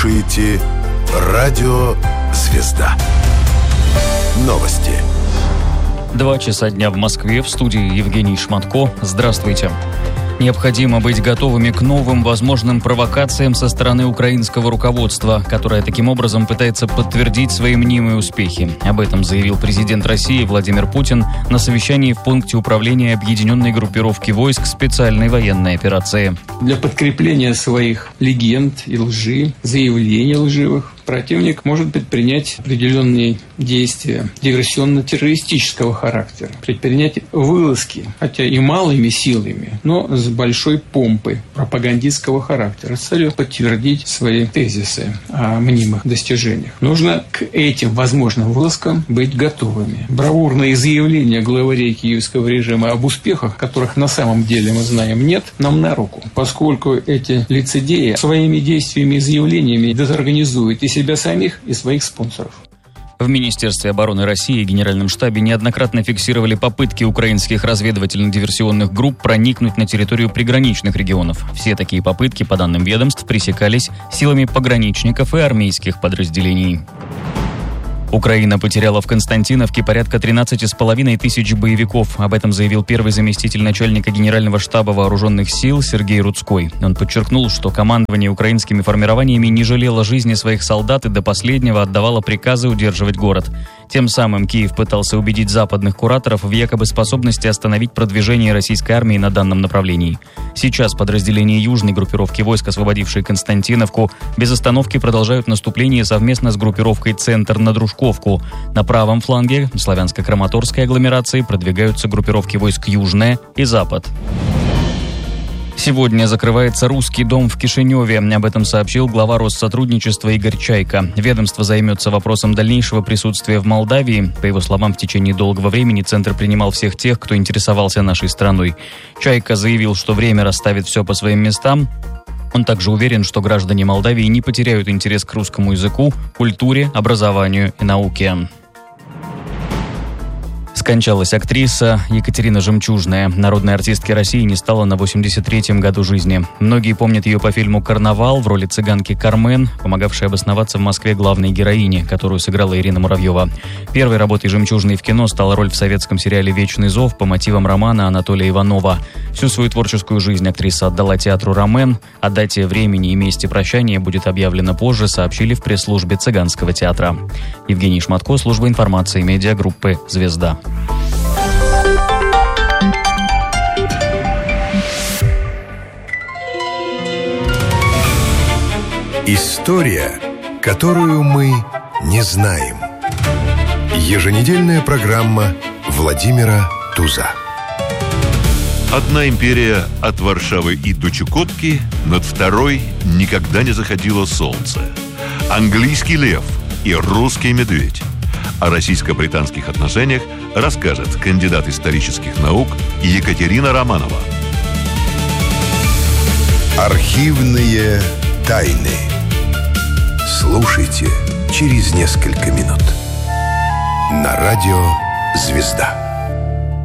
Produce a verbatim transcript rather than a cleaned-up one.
слушаете радио «Звезда». Новости. Два часа дня в Москве, в студии Евгений Шматко. Здравствуйте. Необходимо быть готовыми к новым возможным провокациям со стороны украинского руководства, которое таким образом пытается подтвердить свои мнимые успехи. Об этом заявил президент России Владимир Путин на совещании в пункте управления объединенной группировки войск специальной военной операции. Для подкрепления своих легенд и лжи, заявлений лживых, противник может предпринять определенные действия диверсионно-террористического характера, предпринять вылазки, хотя и малыми силами, но с большой помпой пропагандистского характера, с целью подтвердить свои тезисы о мнимых достижениях. Нужно к этим возможным вылазкам быть готовыми. Бравурные заявления главарей киевского режима об успехах, которых на самом деле мы знаем нет, нам на руку, поскольку эти лицедеи своими действиями и заявлениями дезорганизуют и себя самих, и своих спонсоров. В Министерстве обороны России и Генеральном штабе неоднократно фиксировали попытки украинских разведывательно-диверсионных групп проникнуть на территорию приграничных регионов. Все такие попытки, по данным ведомств, пресекались силами пограничников и армейских подразделений. Украина потеряла в Константиновке порядка тринадцать с половиной тысяч боевиков. Об этом заявил первый заместитель начальника Генерального штаба вооруженных сил Сергей Рудской. Он подчеркнул, что командование украинскими формированиями не жалело жизни своих солдат и до последнего отдавало приказы удерживать город. Тем самым Киев пытался убедить западных кураторов в якобы способности остановить продвижение российской армии на данном направлении. Сейчас подразделения южной группировки войск, освободившие Константиновку, без остановки продолжают наступление совместно с группировкой «Центр» на Дружковку. На правом фланге славянско-краматорской агломерации продвигаются группировки войск «Южная» и «Запад». Сегодня закрывается русский дом в Кишиневе. Об этом сообщил глава Россотрудничества Игорь Чайка. Ведомство займется вопросом дальнейшего присутствия в Молдавии. По его словам, в течение долгого времени Центр принимал всех тех, кто интересовался нашей страной. Чайка заявил, что время расставит все по своим местам. Он также уверен, что граждане Молдавии не потеряют интерес к русскому языку, культуре, образованию и науке. Скончалась актриса Екатерина Жемчужная. Народной артистки России не стало на восемьдесят третьем году жизни. Многие помнят ее по фильму «Карнавал» в роли цыганки Кармен, помогавшей обосноваться в Москве главной героине, которую сыграла Ирина Муравьева. Первой работой Жемчужной в кино стала роль в советском сериале «Вечный зов» по мотивам романа Анатолия Иванова. Всю свою творческую жизнь актриса отдала театру «Ромен». О дате, времени и месте прощания будет объявлено позже, сообщили в пресс-службе Цыганского театра. Евгений Шматко, служба информации медиагруппы «Звезда». История, которую мы не знаем. Еженедельная программа Владимира Туза. Одна империя от Варшавы и до Чукотки, над второй никогда не заходило солнце. Английский лев и русский медведь. О российско-британских отношениях расскажет кандидат исторических наук Екатерина Романова. Архивные тайны. Слушайте через несколько минут. На радио «Звезда».